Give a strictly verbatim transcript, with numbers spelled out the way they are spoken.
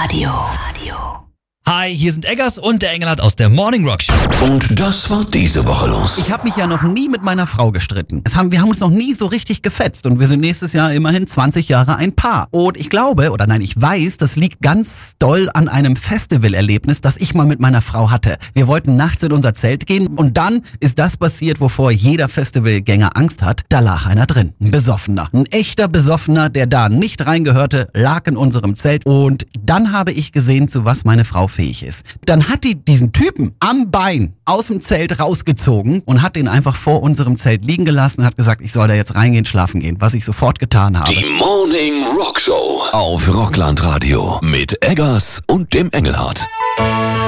Radio. Hi, hier sind Eggers und der Engelhardt aus der Morning Rock Show. Und das war diese Woche los. Ich habe mich ja noch nie mit meiner Frau gestritten. Es haben, wir haben uns noch nie so richtig gefetzt und wir sind nächstes Jahr immerhin zwanzig Jahre ein Paar. Und ich glaube, oder nein, ich weiß, das liegt ganz doll an einem Festivalerlebnis, das ich mal mit meiner Frau hatte. Wir wollten nachts in unser Zelt gehen und dann ist das passiert, wovor jeder Festivalgänger Angst hat. Da lag einer drin, ein Besoffener. Ein echter Besoffener, der da nicht reingehörte, lag in unserem Zelt. Und dann habe ich gesehen, zu was meine Frau fähig ist. Dann hat die diesen Typen am Bein aus dem Zelt rausgezogen und hat ihn einfach vor unserem Zelt liegen gelassen und hat gesagt, ich soll da jetzt reingehen, schlafen gehen, was ich sofort getan habe. Die Morning Rock Show auf Rockland Radio mit Eggers und dem Engelhardt.